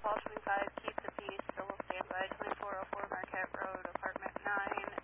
Paul 25, keep the peace, still will stand by 2404 Marquette Road, apartment 9.